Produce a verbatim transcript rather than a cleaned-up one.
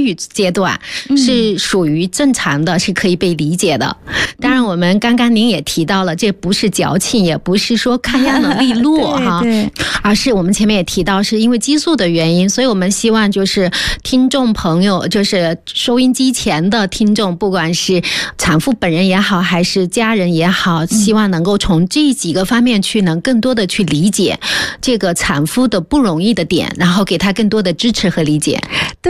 育阶段是属于正常的，是可以被理解的。当然我们刚刚您也提到了，这不是矫情，也不是说抗压能力弱哈，而是我们前面也提到是因为激素的原因，所以我们希望就是听众朋友，就是收音机前的听众，不管是产妇本人也好还是家人也好，希望能够从这几个方面去能更多的去理解这个产妇的不容易的点，然后给她更多的支持和理解。